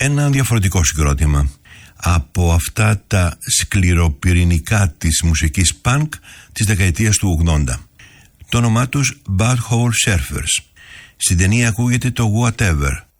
ένα διαφορετικό συγκρότημα από αυτά τα σκληροπυρηνικά της μουσικής punk της δεκαετίας του 80. Το όνομά τους Butthole Surfers. Στην ταινία ακούγεται το Whatever,